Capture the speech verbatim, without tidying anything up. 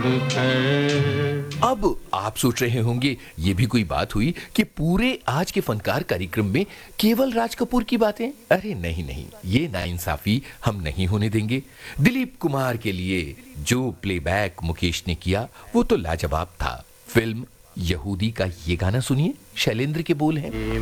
घर। अब आप सोच रहे होंगे ये भी कोई बात हुई कि पूरे आज के फनकार कार्यक्रम में केवल राज कपूर की बातें। अरे नहीं नहीं, ये नाइंसाफी हम नहीं होने देंगे। दिलीप कुमार के लिए जो प्लेबैक मुकेश ने किया वो तो लाजवाब था। फिल्म यहूदी का ये गाना सुनिए, शैलेंद्र के बोल हैं।